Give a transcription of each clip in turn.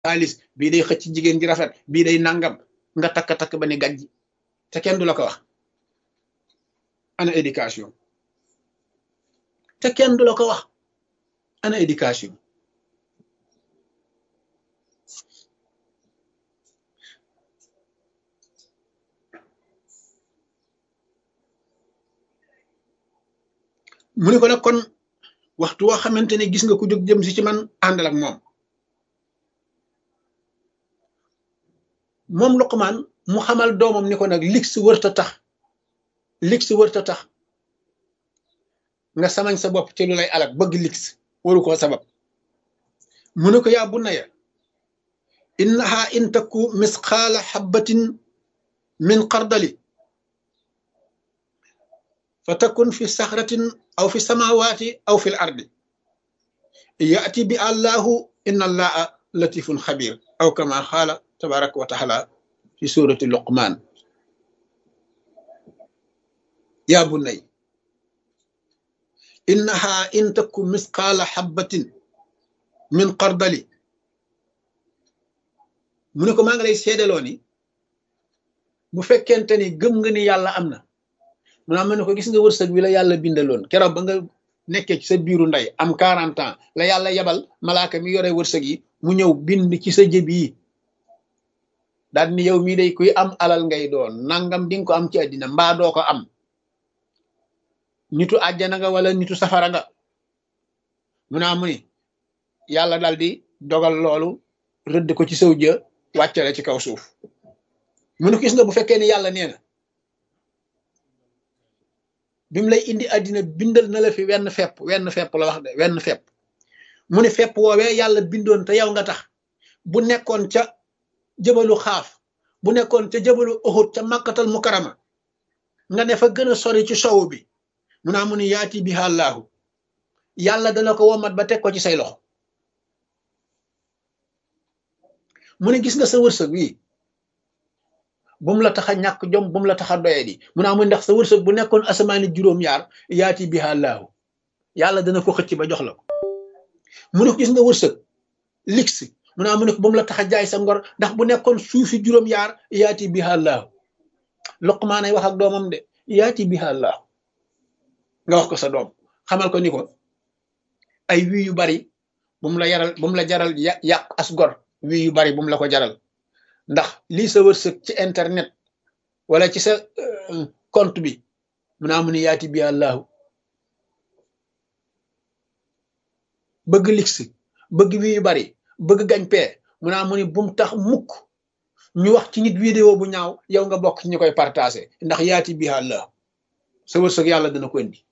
xaalis bii day xëcc jigéen ji rafet bii day nangam nga takk ba ni gàjj te kenn du la ko wax ana éducation te kenn du la ko wax ana éducation mu ne ko nag kon waxtu woo xamante ne gis nga ku jóg jëm si ci man àndal ak moom Luqmaan mu xamal doomam ni ko nag ligsi wërta tax nga samañ sa bopp ci lu lay alak bëgg ligs waru koo sabab mu ne ko yaa bunayya innaha in taku misqaala xabbatin min xardali fa takun fi saxratin aw fi samawaati aw fi l ardi yaati bi allahu inna allaha latifun xabir aw kama xaala tabaraka wa taala fi surati luqman yaa bunay innaha in taku misqaala xabbatin min xardali mu ne ko maa ngi lay seedaloo ni bu fekkente ni gëm nga ni yàlla am na mu naa ma ne ko gis nga wërsëg wi la yàlla bindaloon keroog ba nga nekkee ci sa biiru ndey am 40 ans la yàlla yebal malaaka mi yore wërsëg yi mu ñëw bind ci sa jëb yi daal ni yow mii day kuy am alal ngay doon nangam di nga ko am ci àddina mbaa doo ko am nitu àjjana nga wala nitu safara nga mu naa mu ni yàlla daal di dogal loolu rëdd ko ci saw jë wàccale ci kaw suuf mu ne ko gis nga bu fekkee ni yàlla nee na bi mu lay indi àddina bindal na la fi wenn fepp la wax de wenn fepp mu ne fepp woowee yàlla bindoon te yow nga tax bu nekkoon ca jëbalu xaaf bu nekkoon ca jëbalu Uhud ca màkkatal mukarama nga ne fa gën a sori ci sowu bi mu naa mu ne yaati biha Allahu yàlla dana ko womat ba teg ko ci say loxo mu ne gis nga sa wërsëg wi bu mu la tax a ñàkk jom bu mu la tax a doye di mu naa mu ndax sa wërsëg bu nekkoon asamaani juróom-ñaar yaati biha Allahu yàlla dana ko xëcc ba jox la ko mu ne ko gis nga wërsëg lix mu naa mu ne ko bu mu la tax a jaay sa ngor ndax bu nekkoon suufi juróom-ñaar yaati biha Allahu Luqmaan ay wax ak doomam de yaati biha Allahu nga wax ko sa doom xamal ko ni ko ay wii yu bari bu mu la jaral yàq as gor wii yu bari bu mu la ko jaral ndax lii sa wërsëg ci internet wala ci sa compte bi mu naa mu ni yaati bi Allahu bëgg lix bëgg wii yu bari bëgg gañ pee mu naa mu ni bum tax mukk ñu wax ci nit vidéo bu ñaaw yow nga bokk ci ñu koy partagé ndax yaati bi Allahu sa wërsëg yàlla dana ko indi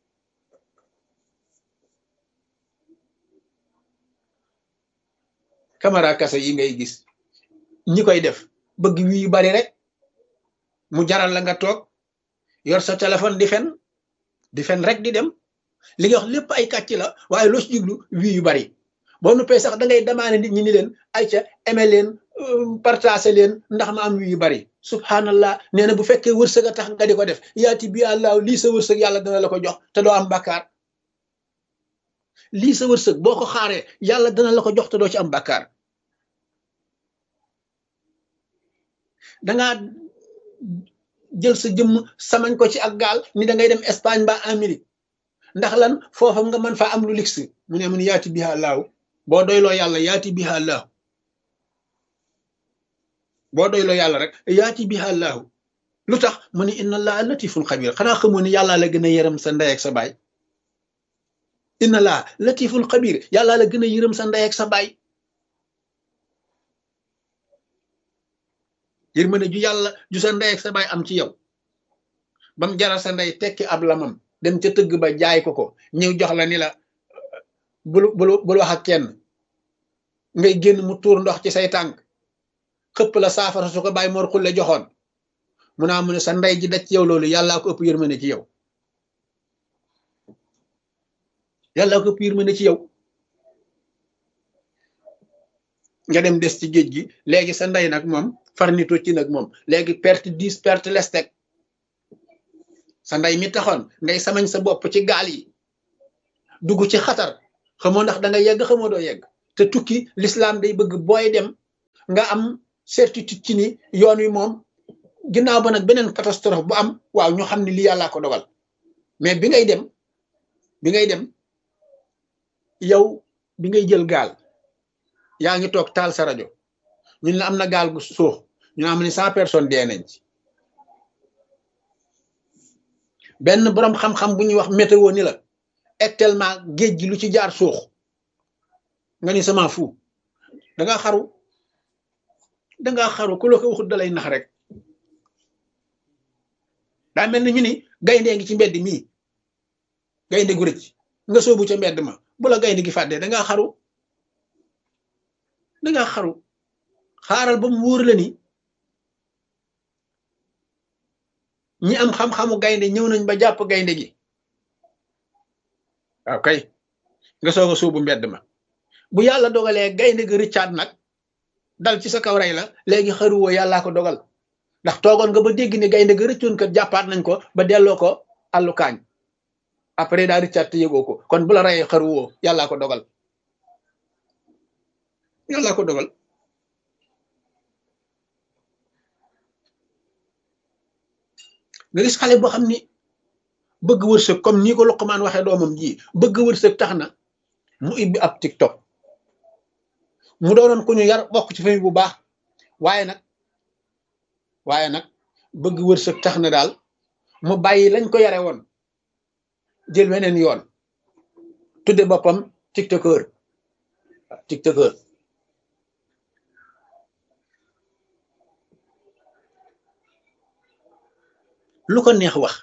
caméra kase yi ngay gis ñi koy def bëgg wii yu bari rek mu jaral la nga toog yor sa téléphone di fen rek di dem li nga wax lépp ay kàcc la waaye loo ci jublu wii yu bari boo nuppee sax da ngay demandé nit ñi ni leen ay ca aimé leen partagé leen ndax ma am wii yu bari subhanallah nee na bu fekkee wërsëg a tax nga di ko def yaati bi àllaahu lii sa wërsëg yàlla dana la ko jox te doo am bàkkaar lii sa wërsëg boo ko xaaree yàlla dana la ko jox te doo ci am bàkkaar dangaa jël sa jëmm samañ ko ci ak gaal ni da ngay dem Espagne ba Amérique ndax lan foofa nga mën faa am lu lix mu ne mun yaati biha Allahu boo doyloo yàlla yaati biha Allahu boo doyloo yàlla rek yaati biha Allahu lu tax mu ne inna allaha latifun xabir xanaa xamoo ni yàllaa la gën a yërëm sa ndey ak sa baay inna allaha latifun xabir yàllaa la gën a yërëm sa ndey ak sa baay yërmande ju yàlla ju sa ndey ak sa baay am ci yow bam jaral sa ndey tekki ab lamam dem ca tëgg ba jaay ko ñëw jox la ni la bul wax ak kenn ngay génn mu tuur ndox ci say tànk xëpp la saafara su ko bàyyi mor xulle joxoon mu naa mu ne sa ndey ji daj ci yow loolu yàllaa ko ëpp yërmande ci yow yàllaa ko ëpp yërmande ci yow nga dem des ci géej gi léegi sa ndey nag moom farnito ci nag moom léegi perte 10 perte lestek sa ndey mi taxoon ngay samañ sa bopp ci gaal yi dugg ci xatar xamoo ndax da nga yegg xamoo doo yegg te tukki l'islam day bëgg booy dem nga am certitude ci ni yoon wi moom ginnaaw ba nag beneen catastrophe bu am waaw ñu xam ne lii yàllaa ko dogal mais bi ngay dem yow bi ngay jël gaal yaa ngi toog taal sa rajo ñun la am na gaal gu suux ñu am ni 100 personnes dee nañ ci benn boroom xam-xam bu ñuy wax météo ni la actuellement géej gi lu ci jaar suux nga ni sama fu dangaa xaru ku la ko waxut dalay nax rek daa mel ni ñu ni gayndee ngi ci mbedd mii gaynde gu rëcc nga soobu ca mbedd ma bu la gaynde gi fàddee dangaa xaru xaaral ba mu wóor la ni ñi am xam-xamu gaynde ñëw nañ ba jàpp gaynde gi waaw kay nga soog a soobu mbedd ma bu yàlla dogalee gaynde gi rëccaat nag dal ci sa kaw rey la léegi xaruwoo yàllaa ko dogal ndax toogoon nga ba dégg ne gaynde gi rëccoon kat jàppaat nañ ko ba delloo ko àllu kaañ après daa rëccaat te yëgoo ko kon bu la reyee xaruwoo yàllaa ko dogal nga gis xale boo xam ni bëgg wërsëg comme nii ko Luqmaan waxee doomam ji bëgg wërsëg tax na mu ibbi ab TikTok mu doonoon ku ñu yar bokk ci famille bu baax waaye nag bëgg wërsëg tax na daal mu bàyyi lañ ko yare woon jël weneen yoon tudde boppam tiktokeur lu ko neex wax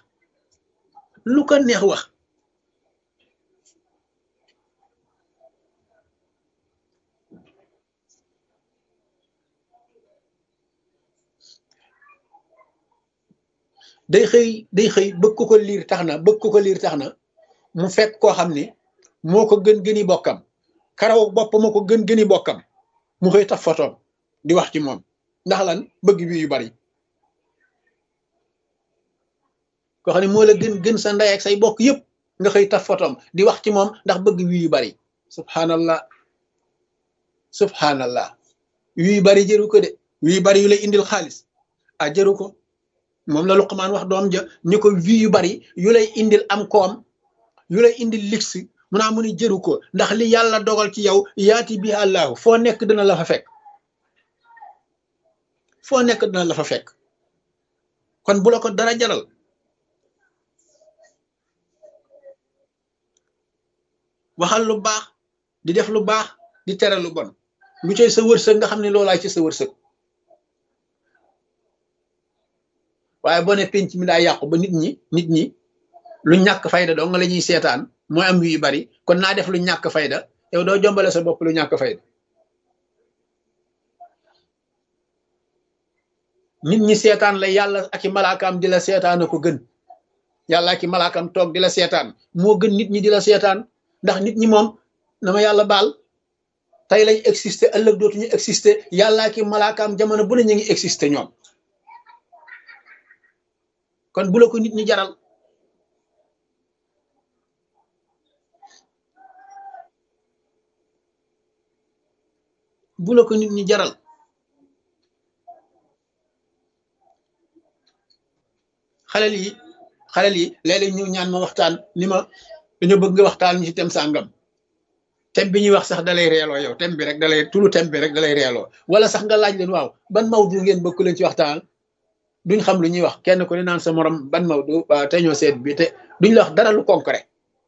day xëy bëgg ko liir tax na mu fekk koo xam ni moo ko gëni bokkam karaw bopp moo ko gëni bokkam mu xëy taf fotoom di wax ci moom ndax lan bëgg bi yu bari koo xam ne moo la gën sa ndey ak say bokk yëpp nga xëy taf fotoom di wax ci moom ndax bëgg wi yu bari subhanallah wi yu bari jëru ko de wi yu bari yu lay indil xaalis jëru ko moom la Luqmaan wax doom ja ni ko wi yu bari yu lay indil am koom yu lay indil lix mu naa mu ni jëru ko ndax li yàlla dogal ci yow yaati bi àllaahu foo nekk dina la fa fekk kon bu la ko dara jaral waxal lu baax di def lu baax di tere lu bon lu cay sa wërsëg nga xam ne loolaay ci sa wërsëg waaye boo ne penc mi daa yàqu ba nit ñi lu ñàkk fayda doo nga la ñuy seetaan mooy am yu bari kon naa def lu ñàkk fayda yow doo jombale sa bopp lu ñàkk fayda nit ñi seetaan la yàlla ak i malaakaam di la seetaan a ko gën yàlla ak i malaakaam toog di la seetaan moo gën nit ñi di la seetaan ndax nit ñi moom na ma yàlla baal tey lañ exister ëllëg dootuñu exister yàlla ak i malaakaam jamono bu ne ñu ngi exister ñoom kon bu la ko nit ñi jaral xalel yi léeg-léeg ñu ñaan ma waxtaan ni ma dañoo bëgg nga waxtaan ñu ci tem sàngam tem bi ñuy wax sax dalay reeloo yow tem bi rek dalay reeloo wala sax nga laaj leen waaw ban mawdu ngeen bëgg leen ci waxtaan duñ xam lu ñuy wax kenn ku ne naan sa morom ban mawdu waaw te ñoo seet bi te duñ la wax dara lu concret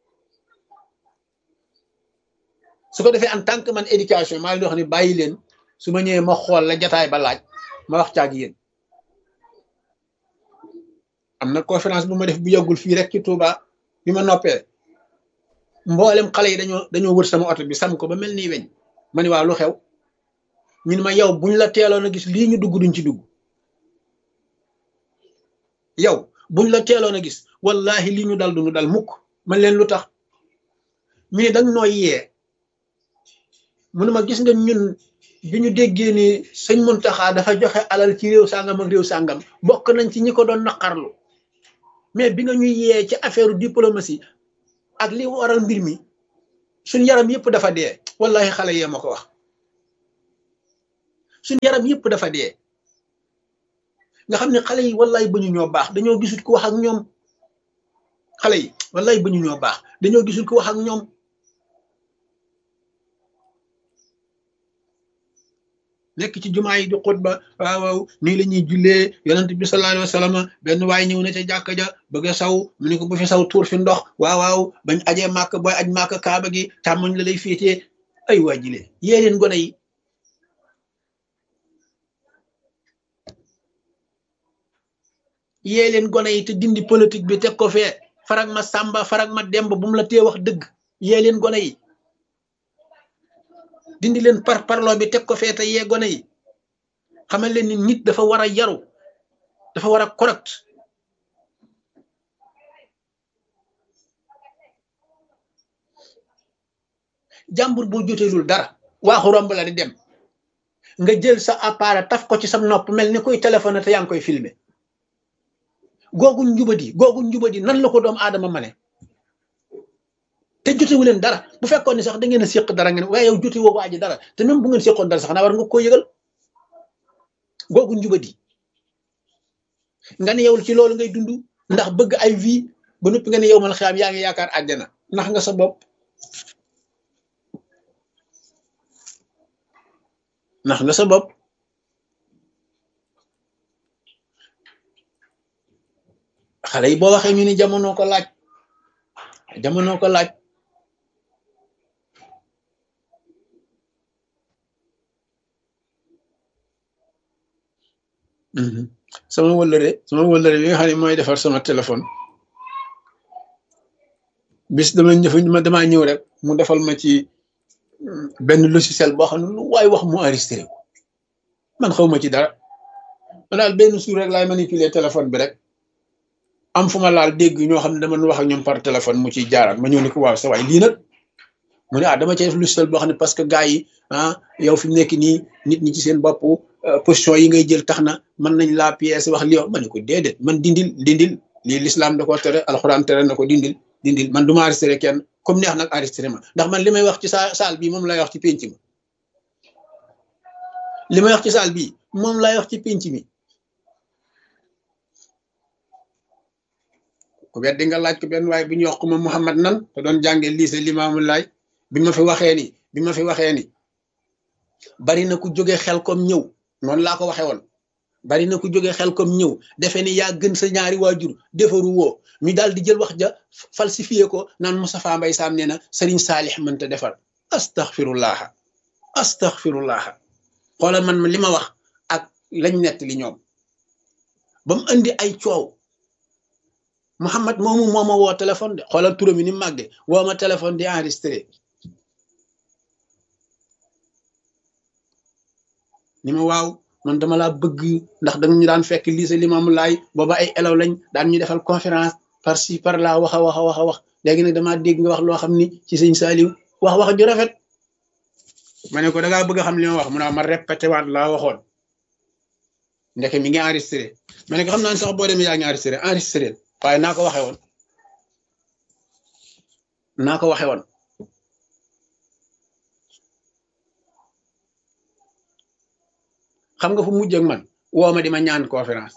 su ko defee en tant que man éducation maa ngi wax ni bàyyi leen su ma ñëwee ma xool la jataay ba laaj ma wax caag yéen am na conférence bu ma def bu yàggul fii rek ci Touba bi ma noppee mboolem xale yi dañoo wër sama oto bi sam ko ba mel ni weñ ma ni waaw lu xew ñun ma yow buñ la teeloon a gis lii ñu dugg duñ ci dugg yow buñ la teeloon a gis wallahi lii ñu dal duñu dal mukk man leen lu tax mi ne danga nooy yee mënu ma gis nga ñun bi ñu déggee ni sëñ Muntaxa dafa joxe alal ci réew sàngam ak réew sàngam bokk nañ ci ñi ko doon naqarlu mais bi nga ñuy yee ci affaire diplomatie ak li waral mbir mi suñ yaram yëpp dafa dee wallahi xale yee ma ko wax suñu yaram yëpp dafa dee nga xam ne xale yi wallaay ba ñu ñoo baax dañoo gisul ku wax ak ñoom xale yi wallaay ba ñu ñoo baax dañoo gisul ku wax ak ñoom nekk ci jumaa yi di xutba waaw waaw nii la ñuy jullee yonent bi sallallahu alayhi wa sallam benn waaye ñëw na ca jàkka ja bëgg a saw mu ne ko bu fi saw tuur fi ndox waaw waaw bañ ajee màkk booy aj màkk kaaba gi càmmoñ la lay féetee ay waa jile yee leen gone yi yee leen gone yi te dindi politique bi teg ko fee farag ma sàmba farag ma demb bu mu la tee wax dëgg yee leen gone yi dindi leen parloo bi teg ko fee te yee gone yi xamal leen ni nit dafa war a yaru dafa war a correct jàmbur boo joteelul dara waaxu romb la di dem nga jël sa appareil taf ko ci sa nopp mel ni koy téléphone te yaa ngi koy filmer googu njubadi nan la ko doom aadama mane te jotewu leen dara bu fekkoon ni sax da ngeen a séq dara ngeen waaye yow jote woo waa ji dara te même bu ngeen séqoon dara sax na war nga koo yëgal googu njubadi nga ne yow ci loolu ngay dund ndax bëgg ay vie ba noppi nga ne yow mal xiyaam yaa ngi yaakaar àjjana ndax nga sa bopp ndax nga sa bopp xale yi boo waxee ñu ni jamono ko laaj sama wëllëre bi nga xam ne mooy defar sama téléphone bis damaa ñëw rek mu defal ma ci benn logiciel boo xam ne lu waay wax mu enregistré ko man xaw ma ci dara ma daal benn suur rek laay manipuler téléphone bi rek am fu ma laal dégg ñoo xam ne dama wax ak ñoom par téléphone mu ciy jaaraat ma ñëw ni ko waaw sa waay lii nag mu ne dama ci def logiciel boo xam ne parce que gars yi yow fi mu nekk nii nit ñi ci seen bopp position yi ngay jël tax na mën nañ laa pièce wax li ma ne ko déedéet man dindil lii l'islam da ko tere alxuraan tere na ko dindil man du ma enregistré kenn comme neex nag enregistré ma ndax man li may wax ci saal bii moom lay wax ci pénc mi li may wax ci saal bii moom lay wax ci pénc mi ku weddi nga laaj ko benn waaye bu ñuy wax ko ma Muhammad nan te doon jàngee lycée Limaamu Laay bi ma fi waxee ni bari na ku jóge xel kom ñëw noonu laa ko waxee woon bari na ku jóge xel kom ñëw defe ni yaa gën sa ñaari waajur defaru woo ñu daal di jël wax ja falsifié ko naan Moustapha Mbaye Sam nee na Serigne Saalix mënta defar astaghfirullaha xoolal man li ma wax ak lañ nett li ñoom ba mu indi ay coow Mouhamad moomu moo ma woo téléphone de xoolal turam yi ni mu màggee woo ma téléphone di enregistré ni ma waaw man dama laa bëgg ndax dañu ñu daan fekk lycée Limaamu Laay booba ay élèves lañ daan ñu defal conférence par ci par là wax léegi nag damaa dégg nga wax loo xam ni ci sëñ Saliou wax ju rafet ma ne ko da ngaa bëgg a xam li ma wax mu ne ma répété waat laa waxoon ndeke mi ngi enregistré ma ne ko xam naa ne sax boo demee yaa ngi enregistré waaye naa ko waxee woon xam nga fu mujj ak man woo ma di ma ñaan conférence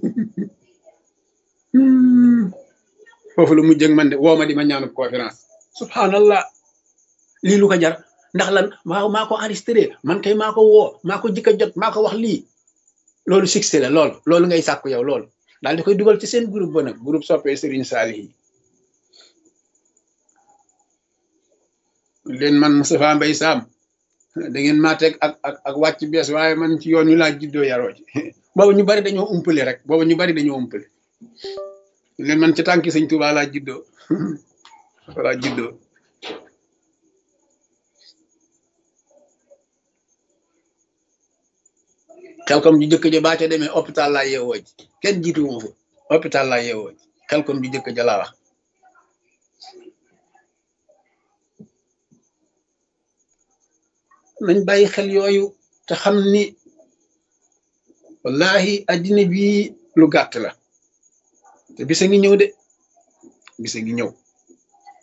foofu lu mujj ak man de woo ma di ma ñaan conférence subhanallah lii lu ko jar ndax lan maa ko enregistré man kay maa ko woo maa ko jëkk a jot maa ko wax lii loolu succès la loolu ngay sàkku yow loolu daal di koy dugal ci seen groupe ba nag groupe soppee Serigne Saliou yi leen man Moustapha Mbaye Sam da ngeen maa teg ak wàcc bees waaye man ci yoon wi laa juddoo yaroo ci boobu ñu bari dañoo umpale rek leen man ci tànki Sëñ Tuubaa laa juddoo xelkom ju jëkk ja baa ca demee hôpital laa yeewoo ji kenn jiituwuma fa hôpital laa yeewoo ji xelkom ju jëkk ja laa wax nañ bàyyi xel yooyu te xam ni wallahi addina bi lu gàtt la te bisa ngi ñëw de bisa ngi ñëw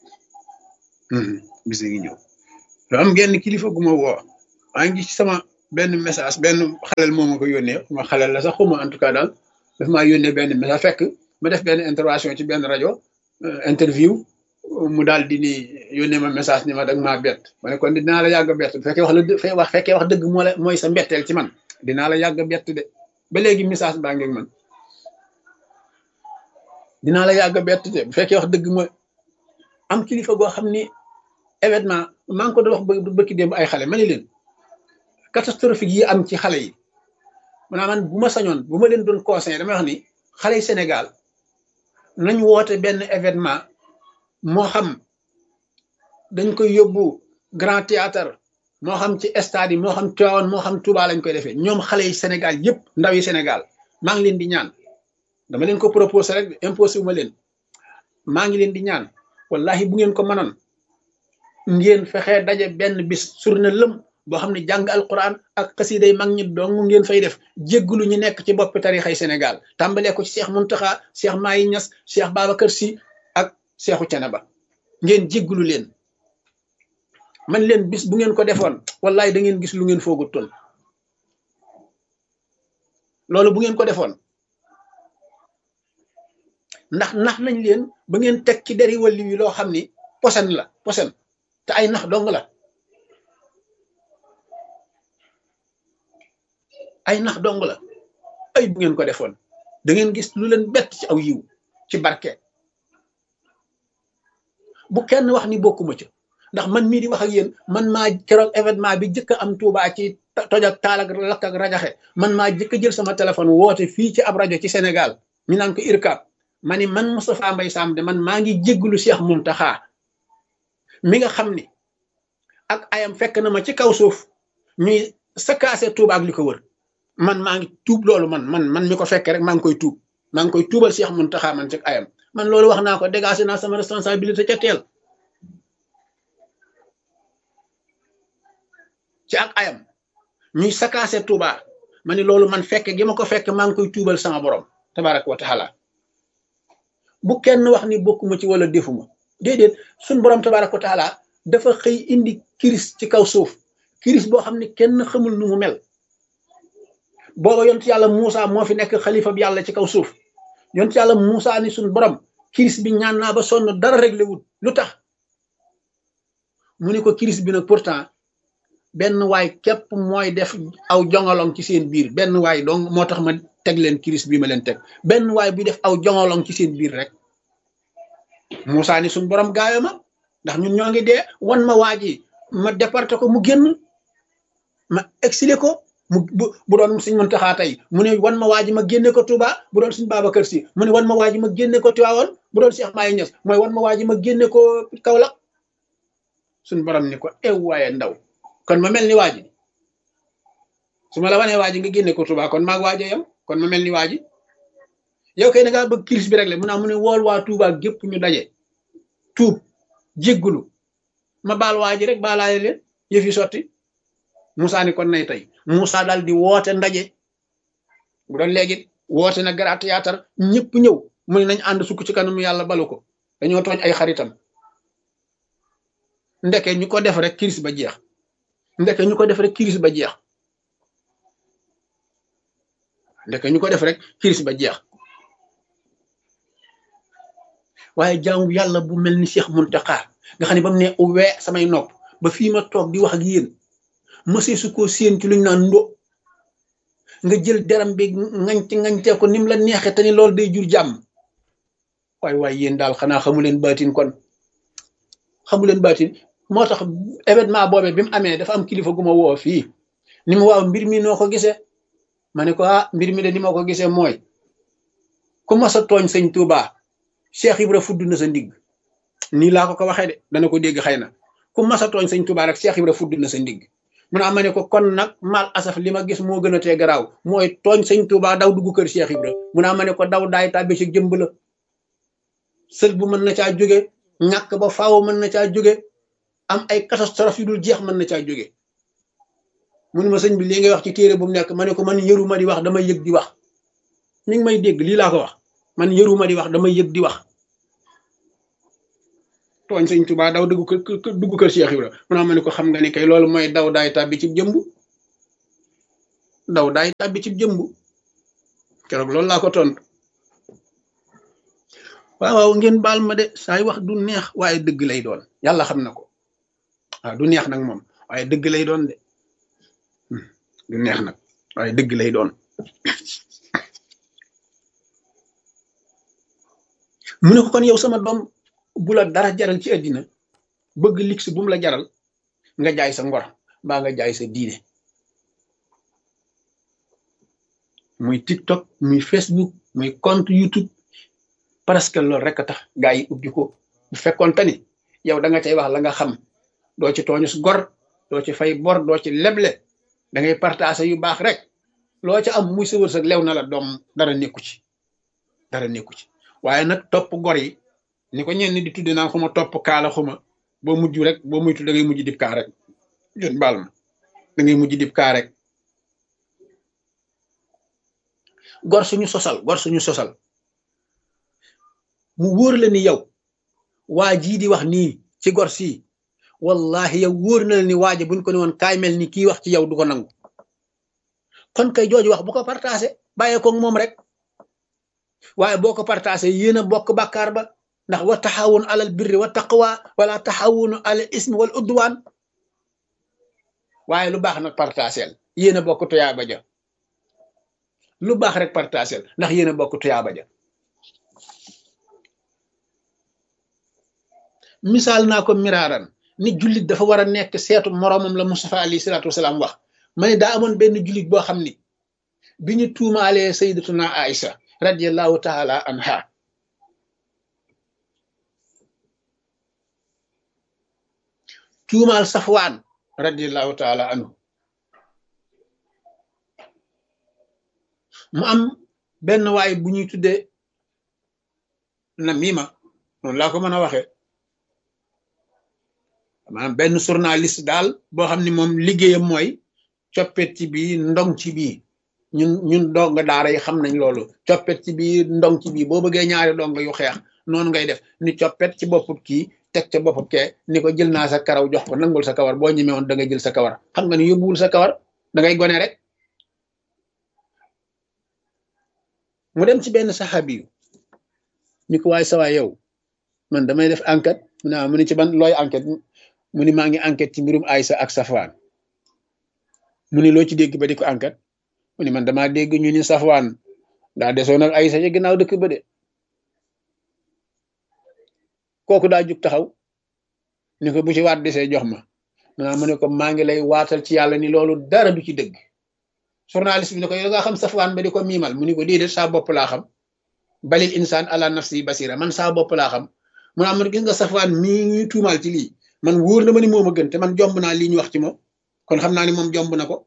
lu am genn kilifa gu ma woo maa ngi ci sama benn message benn xalel moo ma ko yónnee ma xalel la sax xuma en tout cas daal daf maa yónnee benn message fekk ma def benn intervention ci benn rajo interview mu daal di ni yónnee ma message ni ma dag maa bett ma ne kon dinaa la yàgg a bett bu fekkee wax dëgg moo la mooy sa mbetteel ci man dinaa la yàgg a bett de ba léegi message baa ngeeg man dinaa la yàgg a bett de bu fekkee wax dëgg mooy am kilifa goo xam ni événement maa ngi ko doon wax bëkki démb ay xale ma ni leen catastrophique yi am ci xale yi maanaam man bu ma sañoon bu ma leen doon conseillé damay wax ni xale yi Sénégal nañ woote benn événement moo xam dañ koy yóbbu grand théâtre moo xam ci stade yi moo xam Tivaouane moo xam Touba lañ koy defee ñoom xale yi Sénégal yëpp ndaw yi Sénégal maa ngi leen di ñaan dama leen ko proposé rek imposé wu ma leen maa ngi leen di ñaan wallahi bu ngeen ko mënoon ngeen fexee daje benn bis surne lëm boo xam ne jàng alquran ak xasiday mag ñi dong ngeen fay def jéggulu ñu nekk ci boppi tarixay Sénégal tàmbalee ko ci Cheikh Mountakha Cheikh Mahi Niass Cheikh Babacar Sy ak Cheikhu Thiénaba ngeen jéggulu leen man leen bis bu ngeen ko defoon wallahi da ngeen gis lu ngeen foogu toon loolu bu ngeen ko defoon ndax nax nañ leen ba ngeen teg ci deri wàlli wi loo xam ni posen la posen te ay nax dong la ay nax dong la ay bu ngeen ko defoon da ngeen gis lu leen bett ci aw yiw ci barke bu kenn wax ni bokkuma ca ndax man mii di wax ak yéen man maa keroog événement bi jëkk am Touba ci toj ak taal ak lakk ak rajaxe man maa jëkk jël sama téléphone woote fii ci ab rajo ci Sénégal ñu naan ko IRCAP ma ni man Moustapha Mbaye Sam de man maa ngi jégglu Cheikh Mountakha mi nga xam ni ak ayam fekk na ma ci kaw suuf ñuy sakaase Touba ak li ko wër man maa ngi tuub loolu man mi ko fekkee rek maa ngi koy tuub maa ngi koy tuubal Cheikh Mountakha man ci ayam man loolu wax naa ko dégagé naa sama responsabilité ca teel ci ak ayam ñuy sakaase Touba ma ni loolu man fekke gi ma ko fekk maa ngi koy tuubal sama borom tabaraka wa taala bu kenn wax ni bokkuma ci wala defuma déedéet suñ borom tabaraka wa taala dafa xëy indi kiris ci kaw suuf kiris boo xam ne kenn xamul nu mu mel booba yontu yàlla Moussa moo fi nekk xalifa bi yàlla ci kaw suuf yontu yàlla Moussa ni suñ borom kiris bi ñaan naa ba sonn dara réglé wut lu tax mu ni ko kiris bi nag pourtant benn waay képp mooy def aw jongolong ci seen biir benn waay donc moo tax ma teg leen kiris bi ma leen teg benn waay bi def aw jongolong ci seen biir rek Moussa ni suñ borom gaayo ma ndax ñun ñoo ngi dee wan ma waa ji ma départé ko mu génn ma exilé ko bu doon suñ Mountakha tey mu ne wan ma waa ji ma génne ko Touba bu doon suñ Babacar Sy mu ne wan ma waa ji ma génne ko Tivaouane bu doon Cheikh Mahi Niass mooy wan ma waa ji ma génne ko Kaolack suñ borom ni ko ew waaye ndaw kon ma mel ni waa ji su ma la wanee waa ji nga génne ko Touba kon maag waajo yam kon ma mel ni waa ji yow kay da ngaa bëgg kiris bi rek le mu naa mu ne wool waa Touba gépp ñu daje tuub jéggulu ma baal waa ji rek baalaale leen yëf yi sotti Moussa ni kon nay tey Moussa daal di woote ndaje bu doon léegi woote na grand théâtre ñëpp ñëw mu ne nañ ànd sukk ci kanamu yàlla balu ko dañoo tooñ ay xaritam ndeke ñu ko def rek kiris ba jeex ndeke ñu ko def rek kiris ba jeex ndeke ñu ko def rek kiris ba jeex waaye jaamu yàlla bu mel ni Cheikh Mountakha nga xam ne ba mu ne uwee samay nopp ba fii ma toog di wax ak yéen mësee su ko séen ci luñ naan ndo nga jël deram bi ngañtee ko ni mu la neexee te ni loolu day jur jàmm waaye yéen daal xanaa xamu leen baatin kon xamu leen baatin moo tax événement boobee bi mu amee dafa am kilifa gu ma woo fii ni mu waaw mbir mi noo ko gisee ma ne ko mbir mi de ni ma ko gisee mooy ku mas a tooñ sëñ Touba Cheikh Ibra fudd na sa ndigg nii laa ko waxee de dana ko dégg xëy na ku mas a tooñ sëñ Touba rek Cheikh Ibra fudd na sa ndigg mun a ma ne ko kon nag mal asaf li ma gis moo gën a tee garaaw mooy tooñ sëñ Touba daw dugg kër Cheikh Ibra mun a ma ne ko daw daay tàbbi ci jëmb la sël bu mën na caa jóge ñàkk ba faaw mën na caa jóge am ay catastrophe yu dul jeex mën na caa jóge mun ma sëñ bi lii ngay wax ci téere bu mu nekk ma ne ko man yëruma di wax damay yëg di wax mi ngi may dégg lii laa ko wax man yëruma di wax damay yëg di wax tooñ sëñ Touba daw dugg kër Cheikh Ibra mun a ma ne ko xam nga ni kay loolu mooy daw daay tàbbi ci jëmb ndaw daay tàbbi ci jëmb keroog loolu laa ko tontu waaw ngeen baal ma de saay wax du neex waaye dëgg lay doon yàlla xam na ko waaw du neex nag moom waaye dëgg lay doon de du neex nag waaye dëgg lay doon mu ne ko kon yow sama doom bu la dara jaral ci àddina bëgg ligsi bu mu la jaral nga jaay sa ngor mbaa nga jaay sa diine muy TikTok muy Facebook muy compte YouTube parce que loolu rek a tax gaa yi ubbi ko bu fekkoon te ni yow da nga cay wax la nga xam doo ci tooñus gor doo ci fay bor doo ci leble da ngay partager yu baax rek loo ca am muy sa wërsëg lew na la doom dara nekku ci dara nekku ci waaye nag topp gor yi ni ko ñenn di tudde naan xuma topp kaala xuma boo mujj rek boo muytu da ngay mujj dib kaa rek jot baal ma da ngay mujj dib kaa rek gor suñu sosal mu wóor la ni yow waa jii di wax nii ci gor sii wallahi yow wóor na la ni waaje buñ ko ne woon kaay mel ni kii wax ci yow du ko nangu kon kay jooju wax bu ko partagé bàyyee ko moom rek waaye boo ko partagé yéen a bokk bàkkaar ba ndax wa taxawun alal birri wa taqwa wala taxawunu alal ismi wal udwaan waaye lu baax nag partagel yéen a bokk tuyaaba ja lu baax rek partagel ndax yéen a bokk tuyaaba ja misaal naa ko miraaran ni jullit dafa war a nekk seetu moroomam la Mustafa alayhi salaatu wasalaam wax ma ne daa amoon benn jullit boo xam ni bi ñu tuumaalee sayyidatuna Aïcha radiyallahu taala anha tuumaal Safwaan radiyallahu taala anhu mu am benn waay bu ñuy tuddee namima noonu laa ko mën a waxee maanaam benn journaliste daal boo xam ne moom liggéeyam mooy coppet ci bii ndong ci bii ñun dong daara yi xam nañ loolu coppet ci bii ndong ci bii boo bëggee ñaari dong yu xeex noonu ngay def ni coppet ci boppub kii teg ca boppub kee ni ko jël naa sa karaw jox ko nangul sa kawar boo ñemee woon da nga jël sa kawar xam nga ni yóbbuwul sa kawar da ngay gone rek mu dem ci benn saxaabi yu ni ko waay sawaay yow man damay def enquête mu ni ci ban looy enquête mu ni maa ngi enquête ci mbirum Aïcha ak Safwaan mu ni loo ci dégg ba di ko enquête mu ni man damaa dégg ñu ni Safwaan daa desoon ak Aïcha ci ginnaaw dëkk ba de kooku daa jug taxaw ni ko bu ci waat desee jox ma mu ne ko maa ngi lay waatal ci yàlla ni loolu dara du ci dëgg journaliste bi ne ko yow nga xam Safwaan ba di ko miimal mu ni ko déedéet saa bopp laa xam balil insaan ala nafsi basira man saa bopp laa xam mu ne man gis nga Safwaan mii ñuy tuumaal ci lii man wóor na ma ni moom a gën te man jomb naa lii ñu wax ci moom kon xam naa ni moom jomb na ko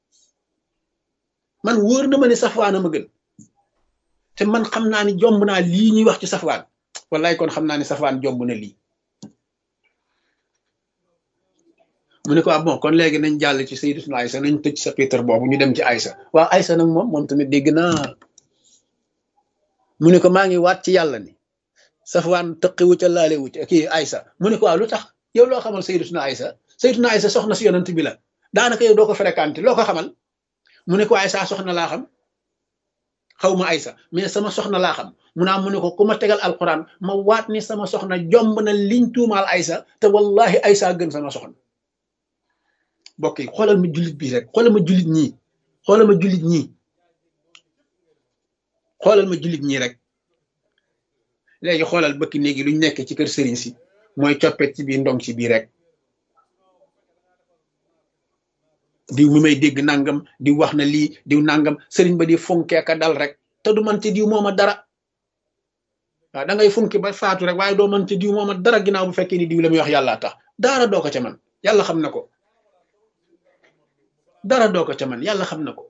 man wóor na ma ni Safwaan a ma gën te man xam naa ni jomb naa lii ñuy wax ci Safwaan wallaay kon xam naa ni Safwaan jomb na lii mu ne ko bon kon léegi nañ jàll ci Sayyidatuna Aïcha nañ tëj sa Peter boobu ñu dem ci Aïcha waaw Aïcha nag moom tamit dégg naa mu ne ko maa ngi waat ci yàlla ni Safwaan tëqiwu ca laalewu ca kii Aïcha mu ne ko waaw lu tax yow loo xamal Sayyidatuna Aïcha soxna si yonent bi la daanaka yow doo ko fréquenté loo ko xamal mu ne ko Aïcha soxna laa xam xaw ma Aïcha mais sama soxna laa xam mu ne ko ku ma tegal alquran ma waat ni sama soxna jomb na liñ tuumaal Aïcha te wallahi Aïcha gën sama soxna bokk yi xoolal ma jullit bii rek xoolal ma jullit ñii rek léegi xoolal bëkki néegi luñ nekk ci kër sëriñ si mooy coppet ci biir ndong ci biir rek diw mi may dégg nangam diw wax na lii diw nangam sëriñ ba di funkee ka dal rek te du man ci diw mooma dara waaw da ngay funki ba faatu rek waaye doo man ci diw mooma dara ginnaaw bu fekkee ni diw la muy wax yàlla tax dara doo ko ca man yàlla xam na ko dara doo ko ca man yàlla xam na ko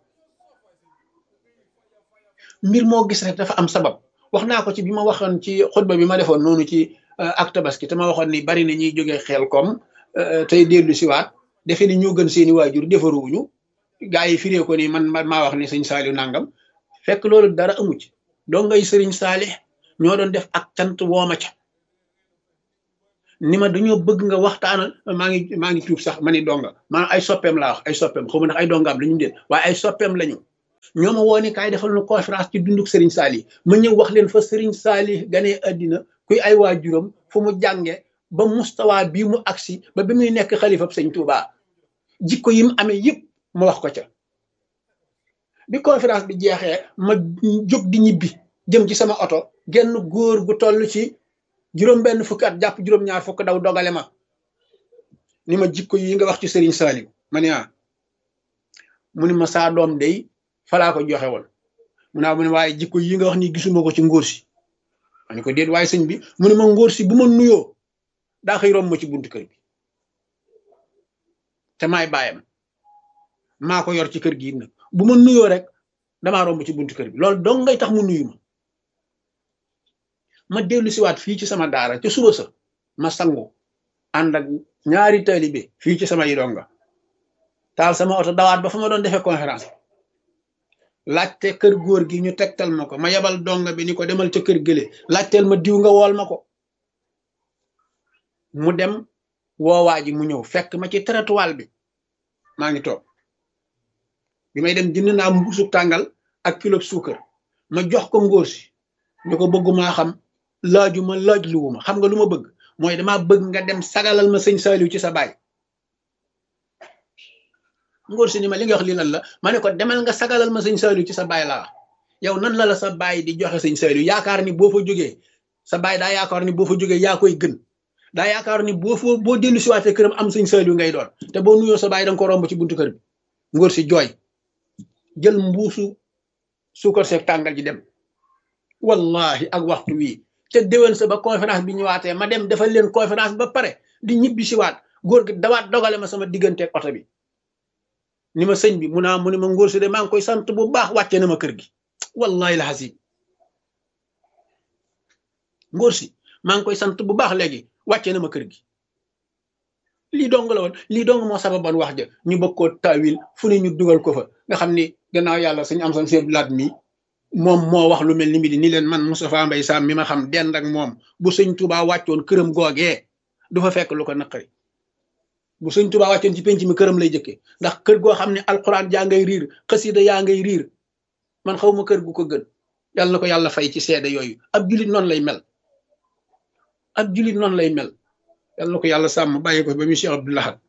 mbir moo gis rek dafa am sabab wax naa ko ci bi ma waxoon ci xutba bi ma defoon noonu ci ak tabaski te ma waxoon ni bari na ñuy jógee xel comme tey dellu siwaat defe ni ñoo gën seeni waajur defaruwuñu gaa yi firee ko ni man maa wax ni sëñ Saaliw nangam fekk loolu dara amu ci doo ngay sëriñ Saalix ñoo doon def ak cant wooma ca ni ma dañoo bëgg nga waxtaanal maa ngi tuub sax ma ni donga maanaam ay soppeem laa wax ay soppeem xaw ma ndax ay dongaam la ñu déet waaye ay soppeem lañu ñoo ma woo ni kaay defal nu conférence ci dunduk Serigne Saliou ma ñëw wax leen fa Serigne Saliou ganee addina kuy ay waajuram fu mu jànge ba mustawa bii mu agsi ba bi muy nekk xalifab Sëñ Tuubaa jikko yi mu amee yëpp ma wax ko ca bi conférence bi jeexee ma jóg di ñibbi jëm ci sama oto genn góor gu toll ci juróom-benn fukki at jàpp juróom-ñaar fukk daw dogale ma ni ma jikko yi nga wax ci Serigne Saliou ma ne mu ni ma saa doom day falaa ko joxe woon mu ne waaye jikko yi nga wax ni gisuma ko ci ngóor si ma ne ko déet waaye sëñ bi mu ne ma ngóor si bu ma nuyoo daa xëy romb ma ci buntu kër bi te maay bàyyam maa ko yor ci kër gi nag bu ma nuyoo rek damaa romb ci buntu kër bi loolu dong ngay tax mu nuyu ma dellu siwaat fii ci sama daara ca suba sa ma sangu ànd ak ñaari taalibe fii ci sama yi donga taal sama oto dawaat ba fa ma doon defee conférence laajte kër góor gi ñu tegtal ma ko ma yebal donga bi ni ko demal ca kër gële laajteel ma diw nga wool ma ko mu dem woowaa ji mu ñëw fekk ma ci trottoir bi maa ngi toog bi may dem jënd naa mbuusu tàngal ak kilo suukar ma jox ko ngóor si ñu ko bëggumaa xam laajuma laaj luwuma xam nga lu ma bëgg mooy dama bëgg nga dem sagalal ma sëñ Saliou ci sa baay ngóor si ni ma li nga wax li lan la ma ne ko demal nga sagalal ma sëñ Saliou ci sa baay laa yow nan la sa baay di joxe sëñ Saliou yaakaar ni boo fa jógee sa baay daa yaakaar ni boo fa jógee yaa koy gën daa yaakaar ni boo dellu si waatee këram am sëñ Saliou ngay doon te boo nuyoo sa baay danga ko romb ci buntu kër bi ngóor si jooy jël mbuusu suukar seeg tàngal ji dem wallahi ak waxtu wii te déwén sa ba conférence bi ñëwaatee ma dem defal leen conférence ba pare di ñibbi si waat góor gi dawaat dogale ma sama digganteeg oto bi ni ma sëñ bi mu ne ma ngóor si de maa ngi koy sant bu baax wàcce na ma kër gi wallahi la xasib ngóor si maa ngi koy sant bu baax léegi wàcce na ma kër gi lii dong la woon lii dong moo sababan wax ja ñu bëgg koo taawil fu ne ñu dugal ko fa nga xam ni gannaaw yàlla suñu am sam seeb laat mi moom moo wax lu mel ni mi di ni leen man Moustapha Mbaye Sam mi ma xam dend ak moom bu sëñ Touba wàccoon këram googee du fa fekk lu ko naqari bu sëñ Touba wàccoon ci penc mi këram lay jëkkee ndax kër goo xam ne alxuraan jaa ngay riir xasida yaa ngay riir man xaw ma kër gu ko gën yàlla na ko yàlla fay ci seede yooyu ab julit noonu lay mel ab julit noonu lay mel yàlla na ko yàlla sàmm bàyyi ko ba mu Cheikh Abdou Lahad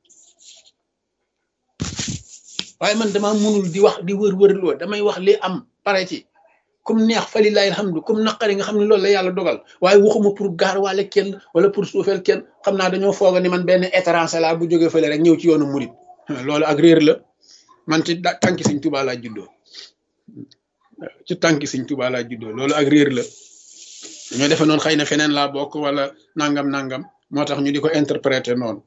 waaye man dama munul di wax di wër loo damay wax li am pare ci comme neex fa lillahi alhamdu comme naqari nga xam ne loolu la yàlla dogal waaye waxuma pour gaar waale kenn wala pour suufeel kenn xam naa dañoo fooga ni man benn étranger laa bu jógee fële rek ñëw ci yoonu murit loolu ak réer la man ci tànki Sëñ Tuubaa laa juddoo ci tànki Sëñ Tuubaa laa juddoo loolu ak réer la ñoo defe noonu xëy na feneen laa bokk wala nangam moo tax ñu di ko interpréter noonu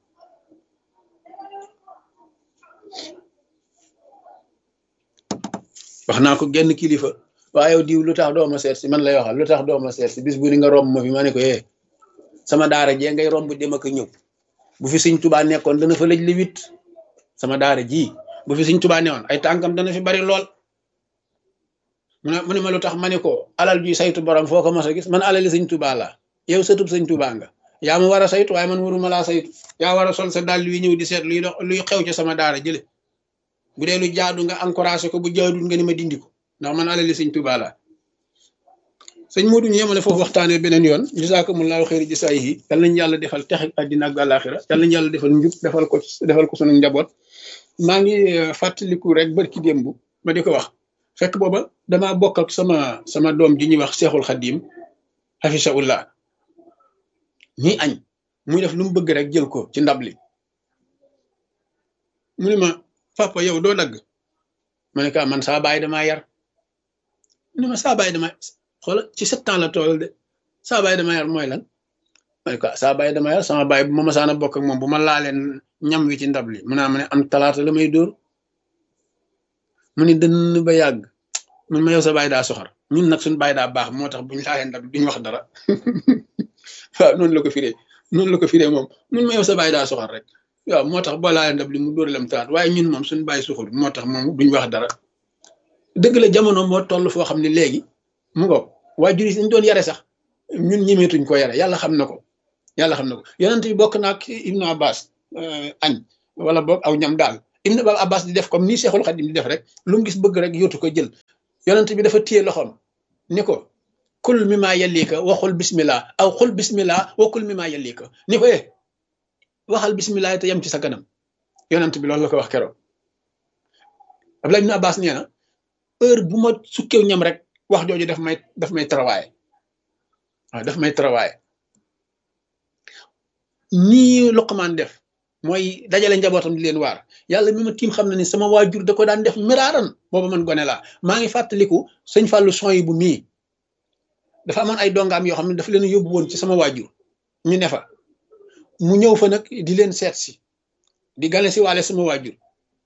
wax naa ko genn kilifa waaye yow diw lu tax doo ma seet si man lay waxal lu tax doo ma seet si bis bu ni nga romb ma fi ma ne ko sama daara jee ngay romb dem ak ñëw bu fi Sëñ Tuubaa nekkoon dana fa lëj li wit sama daara ji bu fi Sëñ Tuubaa newoon ay tànkam dana fi bari lool mu ne ma lu tax ma ne ko alal juy saytu borom foo ko mas a gis man alali Sëñ Tuubaa la yow sëtub Sëñ Tuubaa nga yaa ma war a saytu waaye man waruma laa saytu yaa war a sol sa dàll wi ñëw di seet luy xew ci sama daara jële bu dee lu jaadu nga encouragé ko bu jaadul nga ni ma dindi ko ndax man alali Sëñ Tuubaa la sëñ Modou ñu yemale foofu waxtaanee beneen yoon jazaakumullaahu xayri jazaa'ihi yal nañu yàlla defal texe àddina ak àllaaxira yal nañu yàlla defal njub defal ko sunu njaboot maa ngi fàttaliku rek barki démb ma di ko wax fekk booba damaa bokk ak sama doom ji ñuy wax Seexul Xadiim hafisahullah ñuy añ muy def lu mu bëgg rek jël ko ci ndab li mu ne ma papa yow doo dagg ma ne ko man saa baay damaa yar mu ne ma saa baay dama xoola ci 7 ans la tool de saa baay dama yar mooy lan ma ne ko saa baay dama yar sama baay bu ma masaana bokk ak moom bu ma laaleen ñam wi ci ndab li mu naa ma ne am talaata la may dóor mu ne dënn ba yàgg mun ma yow sa baay daa soxar ñun nag suñu baay daa baax moo tax buñ laalee ndab duñ wax dara waaw noonu la ko firee moom mun ma yow sa baay daa soxar rek waaw moo tax boo laalee ndab li mu dóor lam talaat waaye ñun moom suñu baay soxul moo tax moom duñ wax dara dëgg la jamono moo toll foo xam ne léegi mu ngoog waajur yi dañ doon yare sax ñun ñemeetuñ ko yare yàlla xam na ko yàlla xam na ko yonent bi bokk naag Ibnu Abbas añ wala boog aw ñam daal Ibnu Abbas di def comme nii Seexul Xadim di def rek lu mu gis bëgg rek yóotu ko jël yonent bi dafa téye loxoom ni ko kul mi maa yellika waxul bismillah aw xul bismillah wa kul mi maa yellika ni ko waxal bismillah te yem ci sa kanam yonent bi loolu la ko wax keroog Abdullah ibn Abbas nee na heure bu ma sukkew ñam rek wax jooju daf may travailler waaw daf may travailler nii Luqmaan def mooy dajale njabootam di leen waar yàlla mi ma tiim xam na ni sama waajur da ko daan def miraaran booba man gone laa maa ngi fàttaliku sëñ Fallou son yi bu mii dafa amoon ay dongaam yoo xam ne dafa leen yóbbu woon ci sama waajur ñu ne fa mu ñëw fa nag di leen seet si di gane si waale sama waajur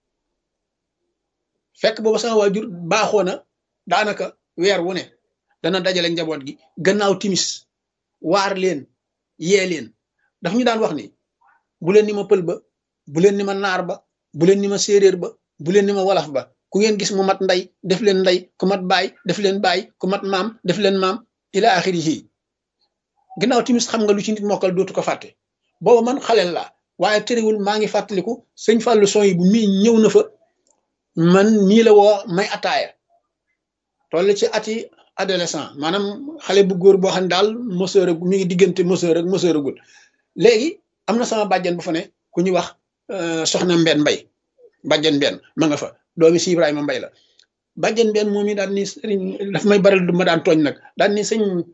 fekk booba sama waajur baaxoo na daanaka weer wu ne dana dajale njaboot gi gannaaw timis waar leen yee leen daf ñu daan wax ni bu leen ni ma pël ba bu leen ni ma naar ba bu leen ni ma séeréer ba bu leen ni ma wolof ba ku ngeen gis mu mat ndey def leen ndey ku mat baay def leen baay ku mat maam def leen maam ila axirihi gannaaw timis xam nga lu ci nit mokkal dootu ko fàtte booba man xaleel laa waaye terewul maa ngi fàttaliku sëñ Fallou son yi bu mii ñëw na fa man mii la woo may ataaya toll ci ati adolescent maanaam xale bu góor boo xam ne daal mëseur mi ngi diggante mëseur ak mëseur agul léegi am na sama bàjjen bu fa ne ku ñuy wax soxna Mbenn Mbay bàjjen Mbenn ma nga fa doomi si Ibrahima Mbay la bàjjen Mbenn moom i daan ni sëriñ daf may baral du ma daan tooñ nag daan ni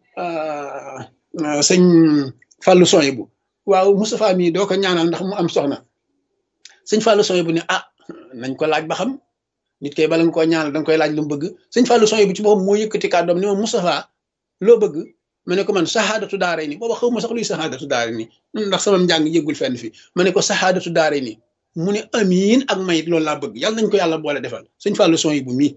sëñ Fallou son yi bu waaw Moustapha mii doo ko ñaanal ndax mu am soxna sëñ Fallou son yi bu ne nañ ko laaj ba xam nit kay bala nga koo ñaanal danga koy laaj lu mu bëgg sëñ Fallou son yi bu ci boppam moo yëkkati kàddoom ni ma Moustapha loo bëgg ma ne ko man saxaadatu daare ni booba xaw ma sax luy saxaadatu daare ni ndax sama njàng yëggul fenn fi ma ne ko saxaadatu daare ni mu ne amiin ak mayit loolu laa bëgg yàlla nañ ko yàlla boole defal sëñ Fallou son yi bu mii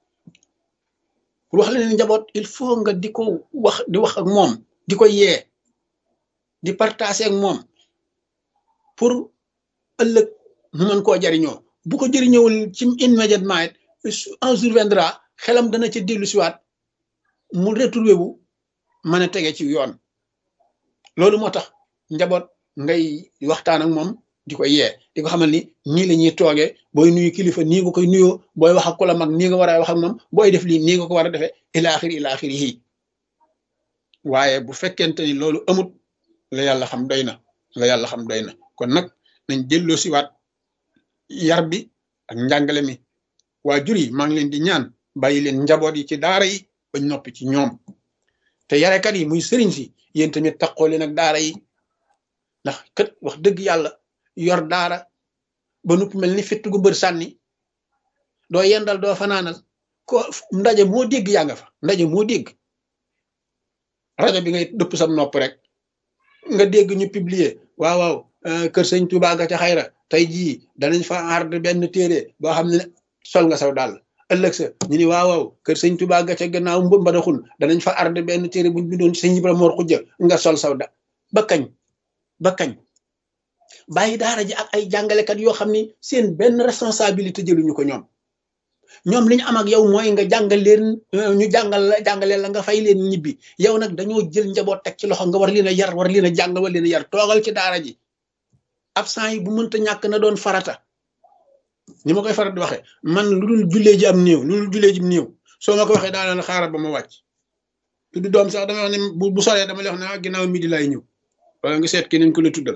pour wax la ne njaboot il faut nga di ko wax di wax ak moom di ko yee di partager ak moom pour ëllëg mu mën koo jariñoo bu ko jëriñëwul ci immédiatement un jour viendra xelam dana ca dellu siwaat mu retrouvé wu mën a tege ci yoon loolu moo tax njaboot ngay waxtaan ak moom di ko yee di ko xamal ni nii la ñuy toogee booy nuyu kilifa nii nga koy nuyoo booy wax ak ku la mag nii nga war a wax ak moom booy def lii nii nga ko war a defee ila axiri yi waaye bu fekkente ni loolu amut la yàlla xam doy na la yàlla xam doy na kon nag nañ delloo siwaat yar bi ak njàngale mi waajur yi maa ngi leen di ñaan bàyyi leen njaboot yi ci daara yi bañ noppi ci ñoom te yarekat yi muy sëriñ si yéen tamit taqoo leen ak daara yi ndax kët wax dëgg yàlla yor daara ba noppi mel ni fett gu bër sànni doo yendal doo fanaanal ko ndaje moo dégg yaa nga fa ndaje moo dégg rajo bi ngay dëpp sam nopp rek nga dégg ñu publier waaw kër sëñ Touba ga ca xayra tey jii danañ fa arde benn téere boo xam ne sol nga saw daal ëllëg sa ñu ni waaw kër sëñ Touba ga ca gannaaw mbadaxun danañ fa arde benn téere buñ bindoon sëñ Ibra Mor Xujja nga sol saw da ba kañ bàyyi daara ji ak ay jàngalekat yoo xam ni seen benn responsabilité jëluñu ko ñoom li ñu am ak yow mooy nga jàngal leen ñu jàngale la nga fay leen ñibbi yow nag dañoo jël njaboot teg ci loxo nga war leen a yar war leen a jàngal war leen a yar toogal ci daara ji absent yi bu mënta ñàkk na doon farata ni ma koy faral di waxee man lu dul jullee ji am néew soo ma ko waxee daanaka la xaaral ba ma wàcc tudd doom sax dama wax ne bu soree dama lay wax ne ginnaaw midi lay ñëw wala nga seet keneen ku la tuddal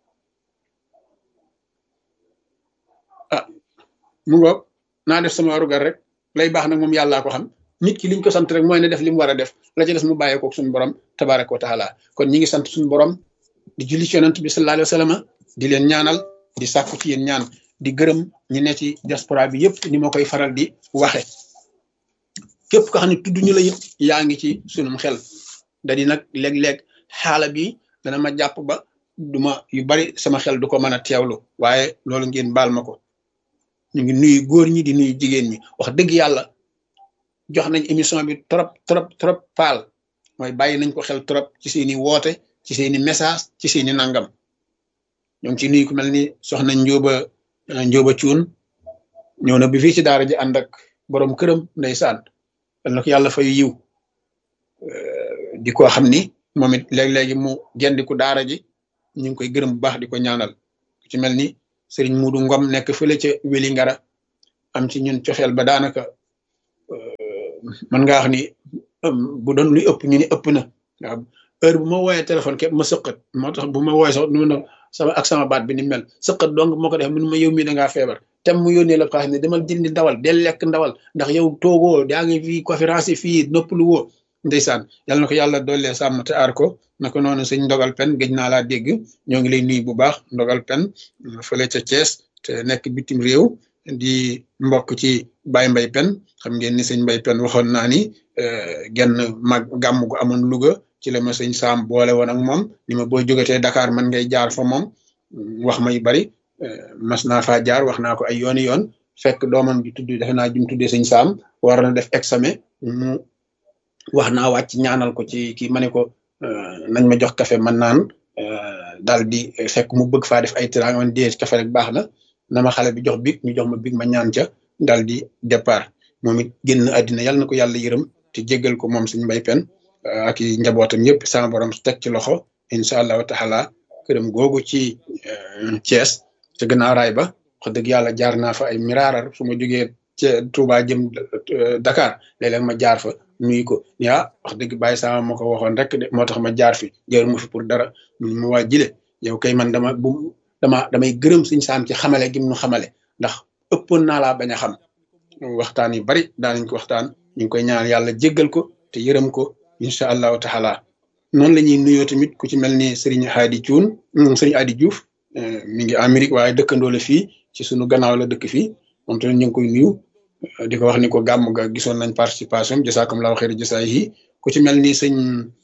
mu ngoog naa def sama warugar rek lay baax nag moom yàllaa ko xam nit ki liñ ko sant rek mooy ne def li mu war a def la ci des mu bàyyee ko suñu borom tabaraka wa taala kon ñi ngi sant suñu borom di julli ci yonent bi sallallahu alayhi wa sallam di leen ñaanal di sàkku ci yéen ñaan di gërëm ñi ne ci diaspora bi yëpp ni ma koy faral di waxe képp ko xam ne tudd ñu la yëpp yaa ngi ci sunum xel dadi nag léeg-léeg xaala bi dana ma jàpp ba duma yu bari sama xel du ko mën a teewlu waaye loolu ngeen baal ma ko ñu ngi nuyu góor ñi di nuyu jigéen ñi wax dëgg yàlla jox nañ émission bi trop paal mooy bàyyi nañ ko xel trop ci seeni woote ci seeni message ci seeni nangam ñoo ngi ci nuyu ku mel ni soxna njóoba cuun ñëw na bi fii ci daara ji ànd ak borom këram ndeysaan dal na ko yàlla fay yiw di ko xam ni moom it léeg-léegi mu gendiku daara ji ñu ngi koy gërëm bu baax di ko ñaanal ku ci mel ni sëriñ Muudu Ngom nekk fële ca Weli Ngara am ci ñun cofeel ba daanaka man nga wax ni bu doon luy ëpp ñu ni ëpp na waaw heure bu ma wooyee téléphone képp ma sëqat moo tax bu ma wooyee sax nu sama ak sama baat bi ni mel sëqat donc moo ko def mënu ma yow mii da ngaa feebar tem mu yónnee la xaalis ne demal jëndi ndawal del lekk ndawal ndax yow toogoo yaa ngi fii conférence fii noppalu woo ndeysaan yàlla na ko yàlla doole sàmm te aar ko naka noonu sëñ ndogal pen gëj naa laa dégg ñoo ngi lay nuyu bu baax ndogal pen fële ca Thiès te nekk bitim réew di mbokk ci Baye Mbay pen xam ngeen ni sëñ Mbay pen waxoon naa ni genn mag gàmm gu amoon Louga ci la ma sëñ Saam boole woon ak moom ni ma boo jógatee Dakar man ngay jaar fa moom wax ma yu bari mas naa faa jaar wax naa ko ay yooni yoon fekk doomam ji tudd defe naa jum tuddee sëñ Saam war na def examen mu wax naa wàcc ñaanal ko ci kii ma ne ko nañ ma jox café man naan daal di fekk mu bëgg faa def ay tiraanga man dee café rek baax na ma xale bi jox big ñu jox ma big ma ñaan ca daal di départ moom it génn àddina yàlla na ko yàlla yërëm te jéggal ko moom suñu mbay pen ak i njabootam yëpp sama borom teg ci loxo incha allahu taala këram googu ci Thiès ca gannaaw raay ba wax dëgg yàlla jaar naa fa ay miraarar su ma jógee ca Touba jëm Dakar léeg-léeg ma jaar fa nuyu ko ni wax dëgg bàyyi sama ma ko waxoon rek de moo tax ma jaar fi jaru ma fi pour dara ma waa jile yow kay man damay gërëm suñ saam ci xamale gim nu xamale ndax ëppoon naa laa bañ a xam waxtaan yu bari daanañ ko waxtaan ñu ngi koy ñaan yàlla jéggal ko te yërëm ko incha allahu taala noonu la ñuy nuyoo tamit ku ci mel ni Serigne Hadi Thioune Serigne Hadi Diouf mi ngi Amérique waaye dëkkandoo la fii ci sunu gannaaw la dëkk fii moom tamit ñu ngi koy nuyu di ko wax ni ko gàmm ga gisoon nañ participation jasaakumullahu xayri jasaayihi ku ci mel ni sëñ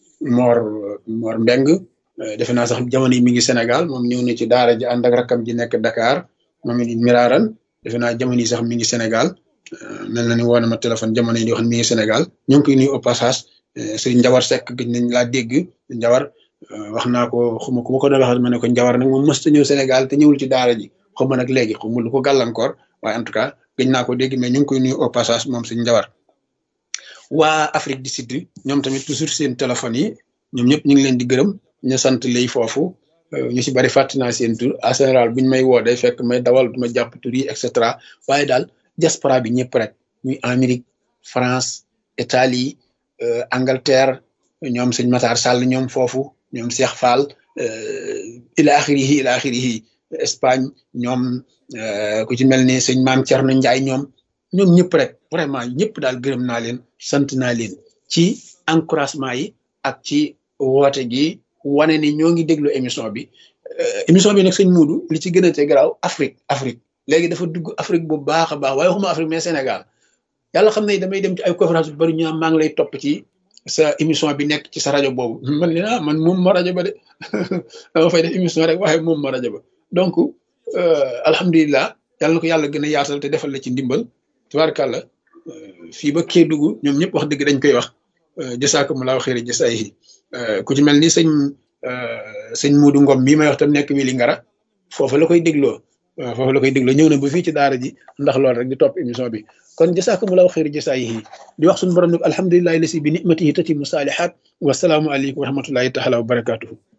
Mor Mbeng defe naa sax jamono yi mi ngi Sénégal moom ñëw na ci daara ji ànd ak rakkam ji nekk Dakar moom it miraaran defe naa jamono yi sax mi ngi Sénégal mel na ni woo na ma téléphone jamono yi di wax mi ngi Sénégal ñoo ngi koy nuyu au passage sëriñ Njawar Seck gëj nañ laa dégg Njawar wax naa ko xuma ku ma ko doon waxal ma ne ko Njawar nag moom mësta ñëw Sénégal te ñëwul ci daara ji xuma nag léegi xuma lu ko gàllankoor waaye en tout cas gëj naa ko dégg mais ñu ngi koy nuyu au passage moom sëriñ Njawar waa Afrique du Sud ñoom tamit toujours seen téléphone yi ñoom ñëpp ñu ngi leen di gërëm ñu sant lay foofu ñu si bari fàtte naa seen tur en général buñ may woo day fekk may dawal duma jàpp tur yi et cetera waaye daal diaspora bi ñëpp rek muy Amérique France Italie Angleterre ñoom sëñ Matar Sall ñoom foofu ñoom Cheikh Fall ila axirihi Espagne ñoom ku ci mel ni sëñ Maam Thierno Ndiaye ñoom ñëpp rek vraiment ñëpp daal gërëm naa leen sant naa leen ci encouragement yi ak ci woote gi wane ni ñoo ngi déglu émission bi nag sëñ Muudu li ci gën a te garaaw Afrique léegi dafa dugg Afrique bu baax a baax waaye waxuma Afrique mais Sénégal yàlla xam ne damay dem ci ay conférence bu bari ñu maa ngi lay topp ci sa émission bi nekk ci sa rajo boobu man leen man moom ma rajo ba de dama fay def émission rek waaye moom ma rajo ba donc alhamdulilah yàlla na ko yàlla gën a yaatal te defal la ci ndimbal tubaarkàlla fii ba Kédougou ñoom ñëpp wax dëgg dañ koy wax jasaakumullahu xayri jasaayihi ku ci mel ni sëñ Muudu Ngom mii may wax tam nekk Wili Ngara foofu la koy dégloo ñëw na ba fii ci daara ji ndax loolu rek di topp émission bi kon jasaakumullahu xayri jasaayihi di wax suñu borom nag alhamdulillahi lasi bi nimatihi tatimu saalihaat wasalaamu aleykum wa rahmatullahi taala wa barakatuhu